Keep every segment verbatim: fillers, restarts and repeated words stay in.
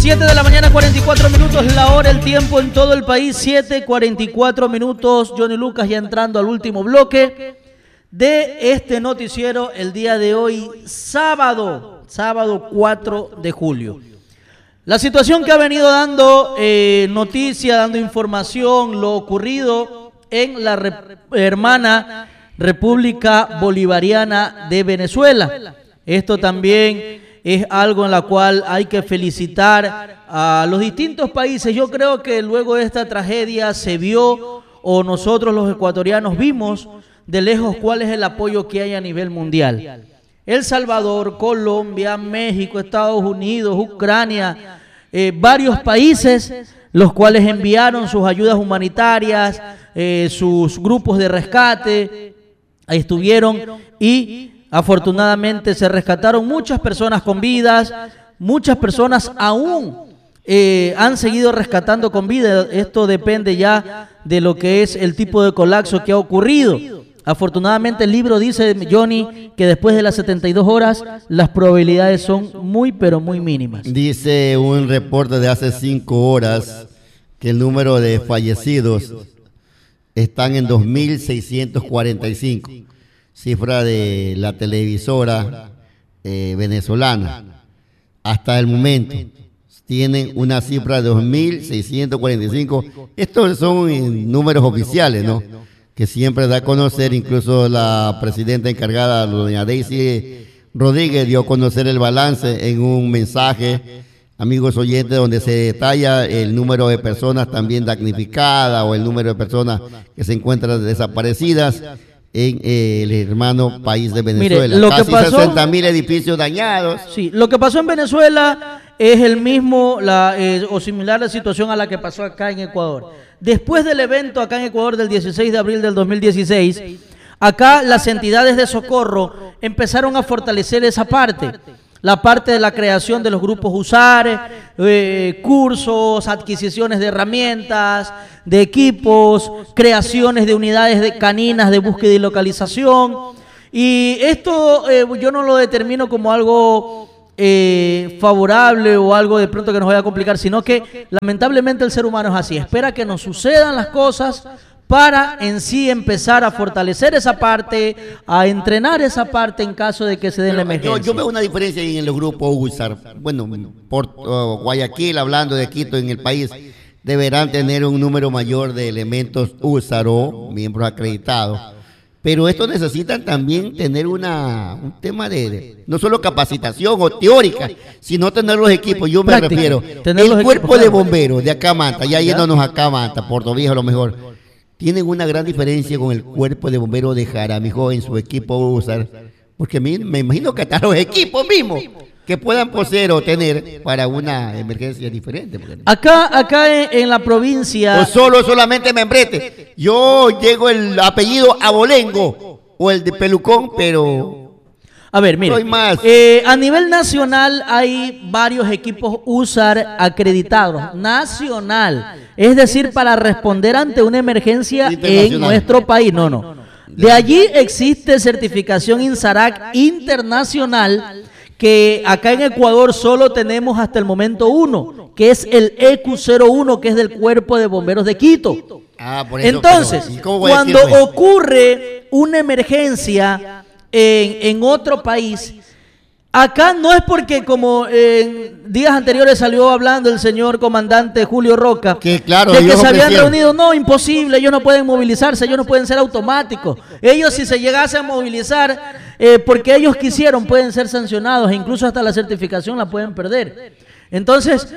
siete de la mañana, cuarenta y cuatro minutos, la hora, el tiempo en todo el país, siete cuarenta y cuatro minutos. Johnny Lucas ya entrando al último bloque de este noticiero el día de hoy, sábado, sábado cuatro de julio. La situación que ha venido dando eh, noticia, dando información, lo ocurrido en la rep hermana República Bolivariana de Venezuela. Esto también es algo en la cual hay que felicitar a los distintos países. Yo creo que luego de esta tragedia se vio, o nosotros los ecuatorianos vimos de lejos cuál es el apoyo que hay a nivel mundial. El Salvador, Colombia, México, Estados Unidos, Ucrania, eh, varios países los cuales enviaron sus ayudas humanitarias, eh, sus grupos de rescate, ahí estuvieron y afortunadamente se rescataron muchas personas con vidas, muchas personas aún eh, han seguido rescatando con vida. Esto depende ya de lo que es el tipo de colapso que ha ocurrido. Afortunadamente el libro dice, Johnny, que después de las setenta y dos horas las probabilidades son muy pero muy mínimas. Dice un reporte de hace cinco horas que el número de fallecidos están en dos mil seiscientos cuarenta y cinco. Cifra de la televisora eh, venezolana. Hasta el momento tienen una cifra de dos mil seiscientos cuarenta y cinco. Estos son eh, números oficiales, ¿no? Que siempre da a conocer, incluso la presidenta encargada, doña Daisy Rodríguez, dio a conocer el balance en un mensaje, amigos oyentes, donde se detalla el número de personas también damnificadas o el número de personas que se encuentran desaparecidas en eh, el hermano país de Venezuela. Mire, lo Casi que pasó, sesenta mil edificios dañados. Sí, lo que pasó en Venezuela es el mismo la, eh, o similar la situación a la que pasó acá en Ecuador. Después del evento acá en Ecuador del dieciséis de abril del dos mil dieciséis, acá las entidades de socorro empezaron a fortalecer esa parte. La parte de la creación de los grupos USAR, eh, cursos, adquisiciones de herramientas, de equipos, creaciones de unidades de caninas de búsqueda y localización. Y esto eh, yo no lo determino como algo eh, favorable o algo de pronto que nos vaya a complicar, sino que lamentablemente el ser humano es así, espera que nos sucedan las cosas para en sí empezar a fortalecer esa parte, a entrenar esa parte en caso de que se dé la emergencia. Yo, yo veo una diferencia en los grupos USAR. Bueno, por uh, Guayaquil, hablando de Quito, en el país, deberán tener un número mayor de elementos USAR o miembros acreditados. Pero estos necesitan también tener una, un tema de, de no solo capacitación o teórica, sino tener los equipos. Yo me Práctica. refiero, tener el cuerpo de bomberos de acá Manta, ya yéndonos acá Manta, Puerto Viejo a lo mejor, tienen una gran diferencia con el cuerpo de bomberos de Jaramillo en su equipo USAR, porque me, me imagino que hasta los equipos mismos que puedan poseer o tener para una emergencia diferente. Acá, acá en, en la provincia... O solo, solamente membrete. Yo llego el apellido Abolengo o el de Pelucón, pero... A ver, mire, eh, a nivel nacional hay varios equipos USAR acreditados, nacional, es decir, para responder ante una emergencia en nuestro país. No, no. De allí existe certificación INSARAC internacional, que acá en Ecuador solo tenemos hasta el momento uno, que es el E Q cero uno, que es del Cuerpo de Bomberos de Quito. Ah, por eso, Entonces, pero, cuando ocurre una emergencia En, en otro país, acá no es porque como en días anteriores salió hablando el señor comandante Julio Roca, que, claro, de que se habían reunido, no, imposible, ellos no pueden movilizarse, ellos no pueden ser automáticos, ellos si se llegase a movilizar eh, porque ellos quisieron pueden ser sancionados e incluso hasta la certificación la pueden perder. Entonces,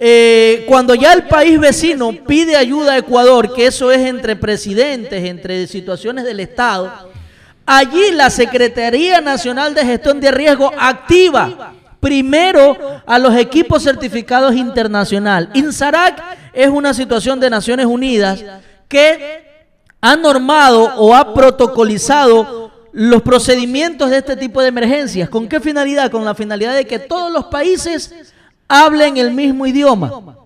eh, cuando ya el país vecino pide ayuda a Ecuador, que eso es entre presidentes, entre situaciones del Estado, allí la Secretaría Nacional de Gestión de Riesgo activa primero a los equipos certificados internacional. INSARAC es una situación de Naciones Unidas que ha normado o ha protocolizado los procedimientos de este tipo de emergencias. ¿Con qué finalidad? Con la finalidad de que todos los países hablen el mismo idioma,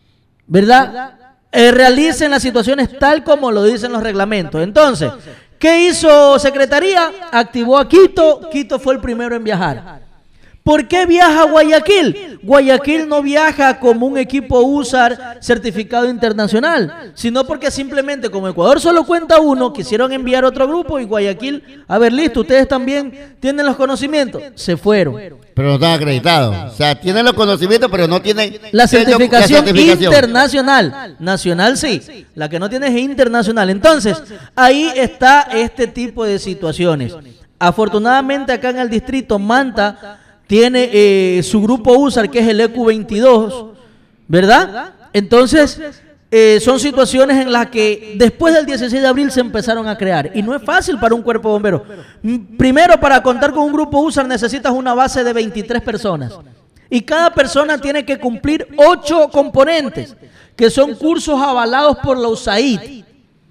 ¿verdad? Eh, realicen las situaciones tal como lo dicen los reglamentos. Entonces, ¿qué hizo Secretaría? Activó a Quito. Quito fue el primero en viajar. ¿Por qué viaja a Guayaquil? Guayaquil no viaja como un equipo U S A R certificado internacional, sino porque simplemente como Ecuador solo cuenta uno, quisieron enviar otro grupo y Guayaquil, a ver, listo, ustedes también tienen los conocimientos, se fueron. Pero no están acreditados, o sea, tienen los conocimientos, pero no tienen la certificación, la certificación internacional. Nacional sí, la que no tiene es internacional. Entonces, ahí está este tipo de situaciones. Afortunadamente acá en el distrito Manta tiene eh, su grupo U S A R, que es el E Q veintidós, ¿verdad? Entonces, eh, son situaciones en las que después del dieciséis de abril se empezaron a crear. Y no es fácil para un cuerpo de bomberos. Primero, para contar con un grupo U S A R necesitas una base de veintitrés personas. Y cada persona tiene que cumplir ocho componentes, que son cursos avalados por la U S A I D.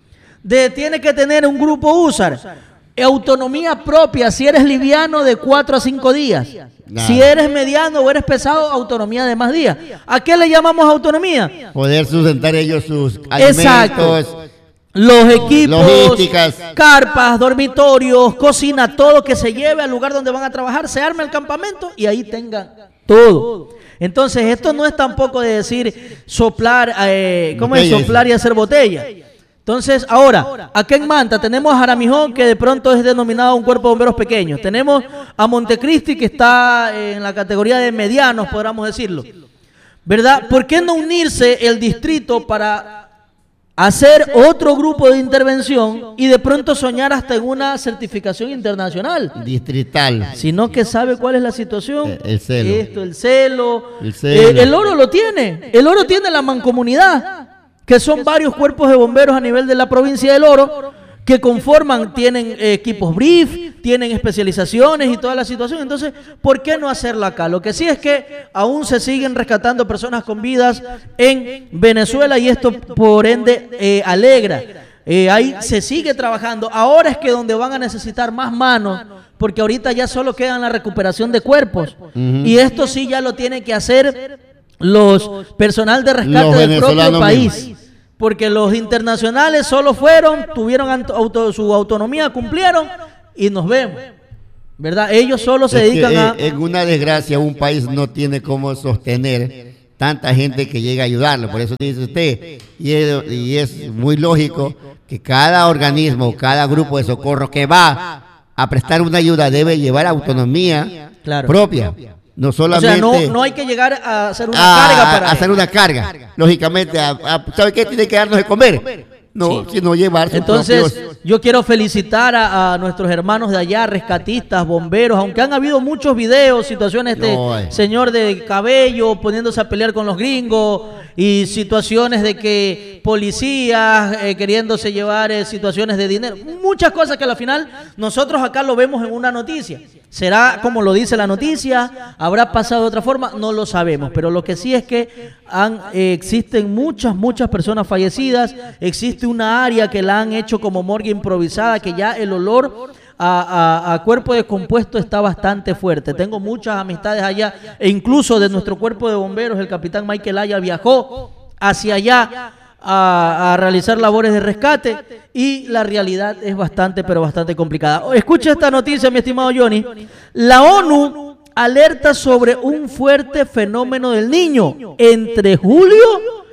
De, tiene que tener un grupo U S A R. Autonomía propia, si eres liviano, de cuatro a cinco días. Nah. Si eres mediano o eres pesado, autonomía de más días. ¿A qué le llamamos autonomía? Poder sustentar ellos sus alimentos. Exacto. Los equipos, logísticas, carpas, dormitorios, cocina, todo que se lleve al lugar donde van a trabajar, se arme el campamento y ahí tengan todo. Entonces, esto no es tampoco de decir soplar, eh, ¿cómo es? Soplar y hacer botella. Entonces, ahora, acá en Manta tenemos a Jaramijón, que de pronto es denominado un cuerpo de bomberos pequeños. Tenemos a Montecristi, que está en la categoría de medianos, podríamos decirlo. ¿Verdad? ¿Por qué no unirse el distrito para hacer otro grupo de intervención y de pronto soñar hasta en una certificación internacional? Distrital. Sino que sabe cuál es la situación. El, el celo. Esto, el celo. El celo. Eh, el oro lo tiene. El oro tiene la mancomunidad, que son varios cuerpos de bomberos a nivel de la provincia del Oro, que conforman, tienen eh, equipos brief, tienen especializaciones y toda la situación. Entonces, ¿por qué no hacerlo acá? Lo que sí es que aún se siguen rescatando personas con vidas en Venezuela y esto por ende eh, alegra. Eh, ahí se sigue trabajando. Ahora es que donde van a necesitar más manos, porque ahorita ya solo queda la recuperación de cuerpos. Uh-huh. Y esto sí ya lo tiene que hacer los personal de rescate del propio país, mismos. Porque los internacionales solo fueron, tuvieron auto, su autonomía, cumplieron y nos vemos, ¿verdad? Ellos solo se es dedican que, a... En una desgracia un país no tiene cómo sostener tanta gente que llega a ayudarlo, por eso dice usted, y es, y es muy lógico que cada organismo, cada grupo de socorro que va a prestar una ayuda debe llevar autonomía claro. propia. No solamente... O sea, no, no hay que llegar a hacer una a, carga para... A hacer una carga, lógicamente. A, a, ¿Sabe qué? Tiene que darnos de comer. No, sí. sino llevar sus Entonces, propios... yo quiero felicitar a, a nuestros hermanos de allá, rescatistas, bomberos, aunque han habido muchos videos, situaciones de no, eh. señor de cabello poniéndose a pelear con los gringos y situaciones de que policías eh, queriéndose llevar eh, situaciones de dinero, muchas cosas que al final nosotros acá lo vemos en una noticia. ¿Será como lo dice la noticia? ¿Habrá pasado de otra forma? No lo sabemos, pero lo que sí es que han, eh, existen muchas, muchas personas fallecidas, existe una área que la han hecho como morgue improvisada, que ya el olor a, a, a cuerpo descompuesto está bastante fuerte. Tengo muchas amistades allá, e incluso de nuestro cuerpo de bomberos, el capitán Michael Aya viajó hacia allá A, a realizar labores de rescate y la realidad es bastante, pero bastante complicada. Escucha esta noticia, mi estimado Johnny. La ONU alerta sobre un fuerte fenómeno del Niño entre julio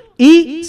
y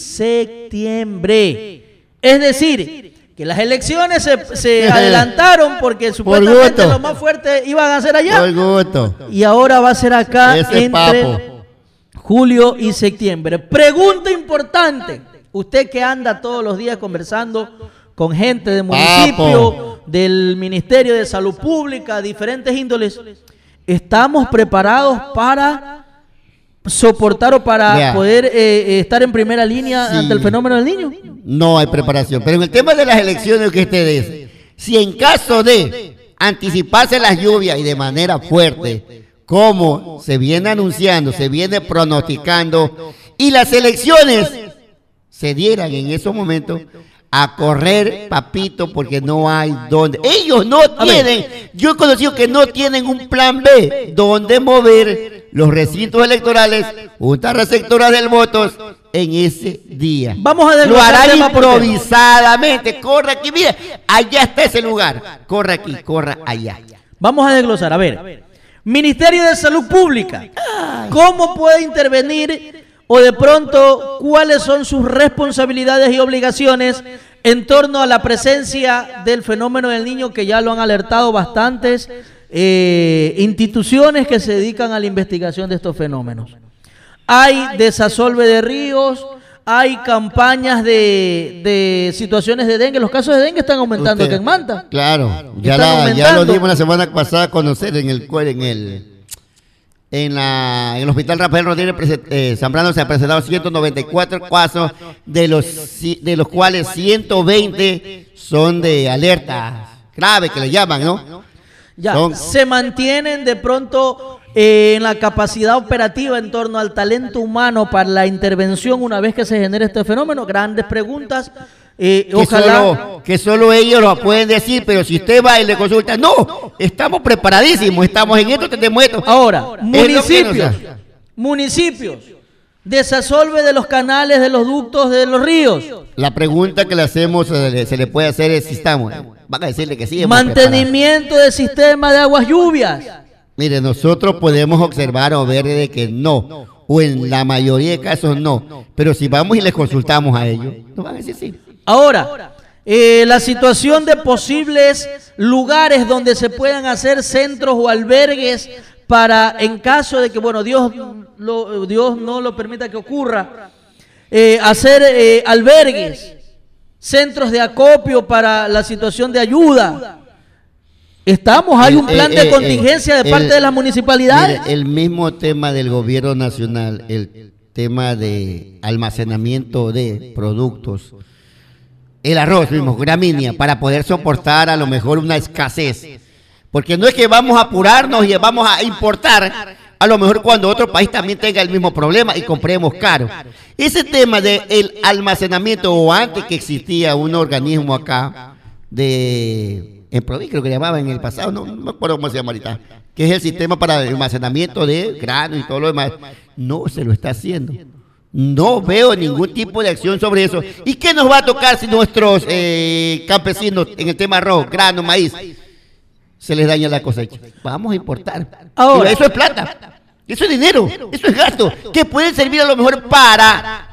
septiembre. Es decir, que las elecciones se, se adelantaron porque supuestamente lo más fuerte iban a ser allá. Por gusto. Y ahora va a ser acá Ese entre papo. julio y septiembre. Pregunta importante. Usted que anda todos los días conversando con gente del municipio, Papo. del Ministerio de Salud Pública, diferentes índoles, ¿estamos preparados para soportar o para yeah. poder eh, estar en primera línea sí. ante el fenómeno del Niño? No hay preparación. Pero en el tema de las elecciones que usted dice, si en caso de anticiparse las lluvias y de manera fuerte, como se viene anunciando, se viene pronosticando, y las elecciones se dieran en esos momentos, a correr, papito, porque no hay donde. Ellos no tienen, yo he conocido que no tienen un plan B, donde mover los recintos electorales, juntas receptoras del voto en ese día. Vamos a Lo harán improvisadamente. Corre aquí, mira, allá está ese lugar. Corre aquí, corra allá. Vamos a desglosar, a ver. Ministerio de Salud Pública, ¿cómo puede intervenir o de pronto cuáles son sus responsabilidades y obligaciones en torno a la presencia del fenómeno del niño, que ya lo han alertado bastantes eh, instituciones que se dedican a la investigación de estos fenómenos? Hay desasolve de ríos, hay campañas de, de situaciones de dengue. Los casos de dengue están aumentando aquí en Manta. Claro, ya, la, ya lo dimos la semana pasada a conocer en el en el en la en el Hospital Rafael Rodríguez eh, Zambrano se han presentado ciento noventa y cuatro casos, de los de los cuales ciento veinte son de alerta grave, que le llaman, ¿no? Ya, son, se mantienen de pronto eh, en la capacidad operativa en torno al talento humano para la intervención una vez que se genere este fenómeno. Grandes preguntas. Eh, que, ojalá solo, que solo ellos lo pueden decir, pero si usted va y le consulta, no, estamos preparadísimos, estamos en esto, tenemos esto. Ahora, municipios, municipios, desasolve de los canales, de los ductos, de los ríos. La pregunta que le hacemos, se le, se le puede hacer es si estamos, van a decirle que sí. Mantenimiento del sistema de aguas lluvias. Mire, nosotros podemos observar o ver de que no, o en la mayoría de casos no, pero si vamos y les consultamos a ellos, nos van a decir sí. Ahora, eh, la situación de posibles lugares donde se puedan hacer centros o albergues para, en caso de que, bueno, Dios, lo, Dios no lo permita que ocurra, eh, hacer eh, albergues, centros de acopio para la situación de ayuda. Estamos, hay un plan de contingencia de parte de las municipalidades. Mire, el mismo tema del gobierno nacional, el tema de almacenamiento de productos, el arroz mismo, gramínea, para poder soportar a lo mejor una escasez. Porque no es que vamos a apurarnos y vamos a importar, a lo mejor cuando otro país también tenga el mismo problema y compremos caro. Ese tema del almacenamiento, o antes que existía un organismo acá, de en Provi, creo que llamaba en el pasado, no, no me acuerdo cómo se llama ahorita, que es el sistema para el almacenamiento de granos y todo lo demás, no se lo está haciendo. No veo ningún tipo de acción sobre eso. ¿Y qué nos va a tocar si nuestros eh, campesinos en el tema arroz, grano, maíz, se les daña la cosecha? Vamos a importar. Ahora, eso es plata, eso es dinero, eso es gasto, que pueden servir a lo mejor para,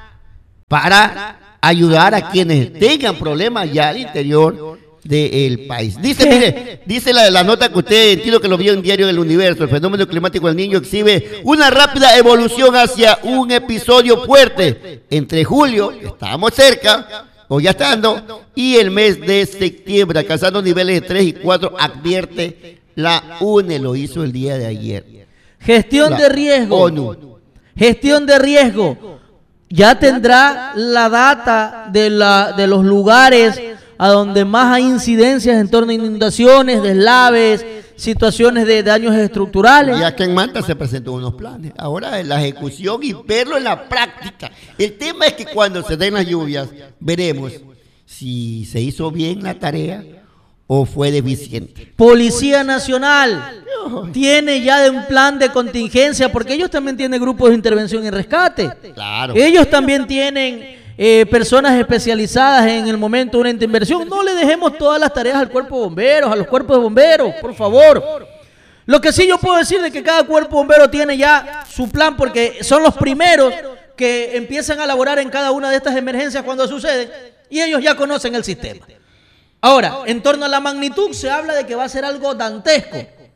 para ayudar a quienes tengan problemas ya al interior del país. Dice, mire, dice la, la nota que usted, entiendo que lo vio en Diario del Universo, el fenómeno climático del Niño exhibe una rápida evolución hacia un episodio fuerte entre julio, estamos cerca, o ya estando, y el mes de septiembre, alcanzando niveles de tres y cuatro, advierte la U N E, lo hizo el día de ayer. Gestión la de riesgo. ONU. Gestión de riesgo. Ya tendrá la data de, la, de los lugares a donde más hay incidencias en torno a inundaciones, deslaves, situaciones de daños estructurales. Ya que en Manta se presentó unos planes, ahora la ejecución y verlo en la práctica. El tema es que cuando se den las lluvias, veremos si se hizo bien la tarea o fue deficiente. Policía Nacional tiene ya un plan de contingencia, porque ellos también tienen grupos de intervención y rescate. Claro. Ellos también tienen Eh, personas especializadas en el momento de una intervención. No le dejemos todas las tareas al cuerpo de bomberos, a los cuerpos de bomberos, por favor. Lo que sí yo puedo decir es que cada cuerpo de bombero tiene ya su plan, porque son los primeros que empiezan a laborar en cada una de estas emergencias cuando suceden, y ellos ya conocen el sistema. Ahora, en torno a la magnitud se habla de que va a ser algo dantesco.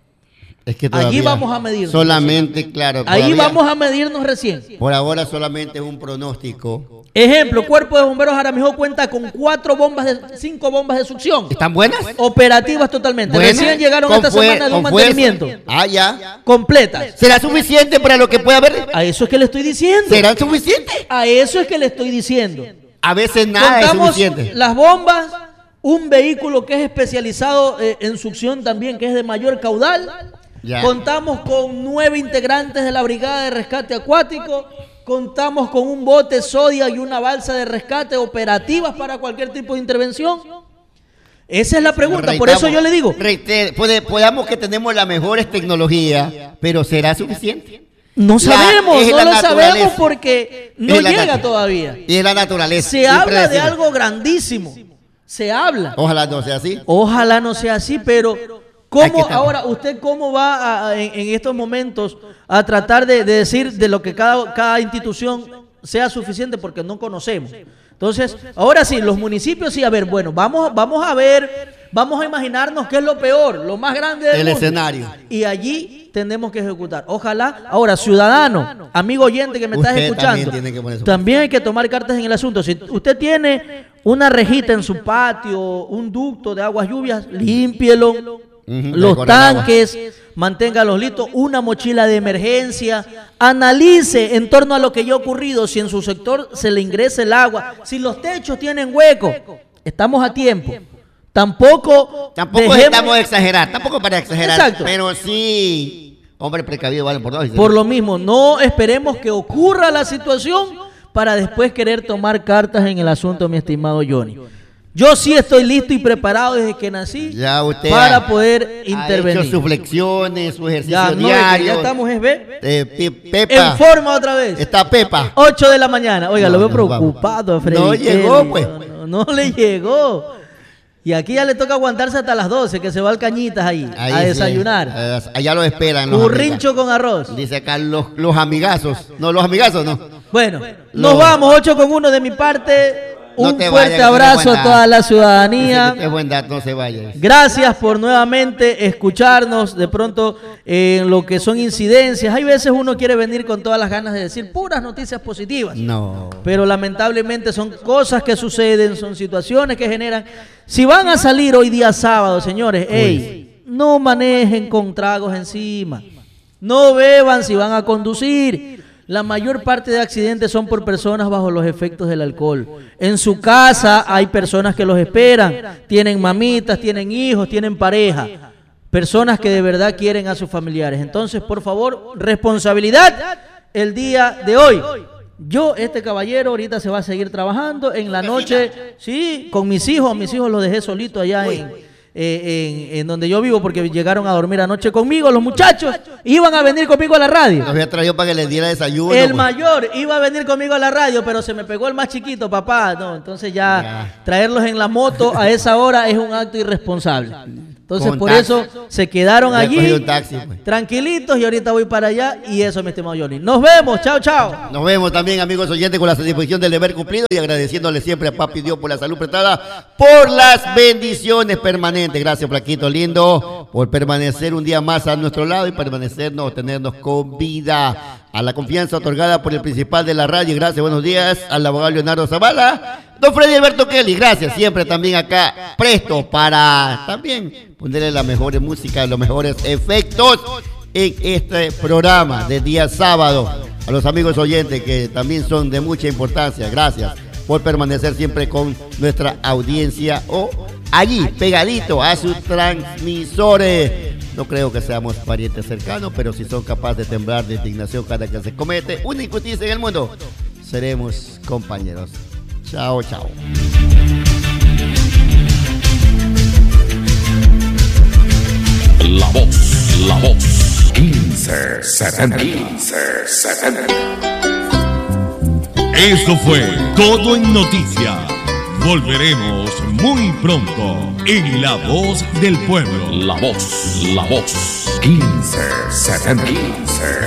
Es que allí vamos a medirnos. Solamente, claro. Ahí vamos a medirnos recién. Por ahora solamente es un pronóstico. Ejemplo, Cuerpo de Bomberos Jaramillo cuenta con cuatro bombas, de cinco bombas de succión. ¿Están buenas? Operativas totalmente. ¿Buenas? Recién llegaron esta semana de un mantenimiento. Ah, ya. Completas. ¿Será suficiente para lo que pueda haber? A eso es que le estoy diciendo. ¿Será suficiente? A eso es que le estoy diciendo. A veces nada Contamos es suficiente. Las bombas, un vehículo que es especializado eh, en succión también, que es de mayor caudal. Ya. Contamos con nueve integrantes de la Brigada de Rescate Acuático. Contamos con un bote Zodia y una balsa de rescate operativas para cualquier tipo de intervención. Esa es la pregunta, por eso yo le digo. Reiter, puede, podamos que tenemos las mejores tecnologías, pero ¿será suficiente? No sabemos, la, no lo sabemos porque no llega todavía. Y es la naturaleza. Se habla de algo grandísimo, se habla. Ojalá no sea así. Ojalá no sea así, pero ¿Cómo ahora usted cómo va a, en, en estos momentos a tratar de, de decir de lo que cada, cada institución sea suficiente porque no conocemos? Entonces, ahora sí, los municipios sí, a ver, bueno, vamos, vamos a ver, vamos a imaginarnos qué es lo peor, lo más grande del el mundo. escenario. Y allí tenemos que ejecutar. Ojalá, ahora, ciudadano, amigo oyente que me estás escuchando, también, tiene que también hay que tomar cartas en el asunto. Si usted tiene una rejita en su patio, un ducto de aguas lluvias, límpielo. Uh-huh, los tanques, manténgalos listos, una mochila de emergencia, analice en torno a lo que ya ha ocurrido, si en su sector se le ingresa el agua, si los techos tienen hueco, estamos a tiempo. Tampoco Tampoco dejemos... estamos a exagerar, tampoco para exagerar, exacto, pero sí, hombre precavido vale por dos. Por lo mismo, no esperemos que ocurra la situación para después querer tomar cartas en el asunto, mi estimado Johnny. Yo sí estoy listo y preparado desde que nací ya usted para ha, poder intervenir. Ha hecho sus flexiones, su ejercicio ya, no, diario. Ya estamos, ¿es ve? Eh, Pepa. En forma otra vez. Está Pepa. ocho de la mañana. Oiga, no, lo veo no, preocupado, Freddy. No llegó, pues. No, no, no le llegó. Y aquí ya le toca aguantarse hasta las doce, que se va al Cañitas ahí, ahí a desayunar. Sí. Allá lo esperan. Currincho con arroz. Dice acá los, los amigazos. No, los amigazos no. Bueno, los... nos vamos, ocho con uno de mi parte. Un no fuerte vayas, abrazo a toda la ciudadanía. Es buen dato, no se vaya. Gracias por nuevamente escucharnos. De pronto, eh, en lo que son incidencias, hay veces uno quiere venir con todas las ganas de decir puras noticias positivas. No. Pero lamentablemente son cosas que suceden, son situaciones que generan. Si van a salir hoy día sábado, señores, hey, no manejen con tragos encima. No beban si van a conducir. La mayor parte de accidentes son por personas bajo los efectos del alcohol. En su casa hay personas que los esperan, tienen mamitas, tienen hijos, tienen pareja, personas que de verdad quieren a sus familiares. Entonces, por favor, responsabilidad el día de hoy. Yo, este caballero, ahorita se va a seguir trabajando en la noche, sí, con mis hijos. A mis hijos los dejé solitos allá en... Eh, en, en donde yo vivo porque llegaron a dormir anoche conmigo. Los muchachos iban a venir conmigo a la radio. Los había traído para que les diera desayuno. El pues. mayor iba a venir conmigo a la radio, pero se me pegó el más chiquito, papá. No, entonces ya, ya. traerlos en la moto a esa hora es un acto irresponsable. Entonces Con por taxi. eso se quedaron allí un taxi, pues. tranquilitos y ahorita voy para allá y eso, mi estimado Johnny. Nos vemos, chao, chao. Nos vemos también, amigos oyentes, con la satisfacción del deber cumplido y agradeciéndole siempre a Papi Dios por la salud prestada, por las bendiciones permanentes. Gracias, Flaquito lindo, por permanecer un día más a nuestro lado y permanecernos, tenernos con vida. A la confianza otorgada por el principal de la radio. Gracias, buenos días al abogado Leonardo Zavala. Don Freddy Alberto Kelly, gracias, siempre también acá presto para también ponerle la mejor música, los mejores efectos en este programa de día sábado. A los amigos oyentes que también son de mucha importancia, gracias por permanecer siempre con nuestra audiencia o allí pegadito a sus transmisores. No creo que seamos parientes cercanos, pero si son capaces de temblar de indignación cada que se comete una injusticia en el mundo, seremos compañeros. Chao, chao. La voz, la voz. quince setenta. quince setenta. Esto fue Todo en Noticias. Volveremos muy pronto en La Voz del Pueblo. La voz, la voz. quince setenta.